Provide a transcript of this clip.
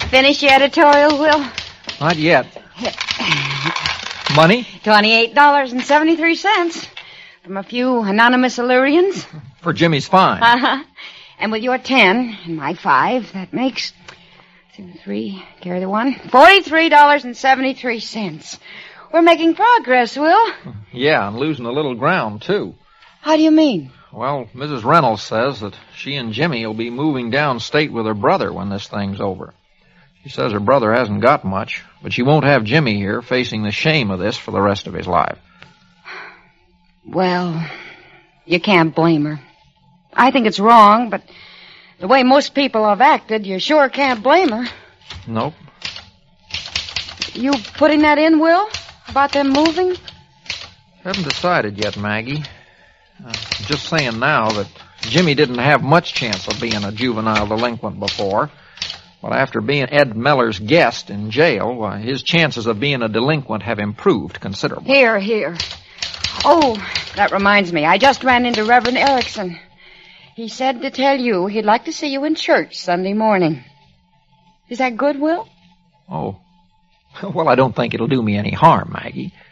Finish your editorial, Will? Not yet. Money? $28.73 from a few anonymous Illyrians. For Jimmy's fine. Uh-huh. And with your 10 and my 5, that makes 2, 3, carry the 1, $43.73. We're making progress, Will. Yeah, and losing a little ground, too. How do you mean? Well, Mrs. Reynolds says that she and Jimmy will be moving downstate with her brother when this thing's over. She says her brother hasn't got much, but she won't have Jimmy here facing the shame of this for the rest of his life. Well, you can't blame her. I think it's wrong, but the way most people have acted, you sure can't blame her. Nope. You putting that in, Will? About them moving? Haven't decided yet, Maggie. Just saying now that Jimmy didn't have much chance of being a juvenile delinquent before. But after being Ed Meller's guest in jail, his chances of being a delinquent have improved considerably. Here. Oh, that reminds me. I just ran into Reverend Erickson. He said to tell you he'd like to see you in church Sunday morning. Is that good, Will? Oh. Well, I don't think it'll do me any harm, Maggie.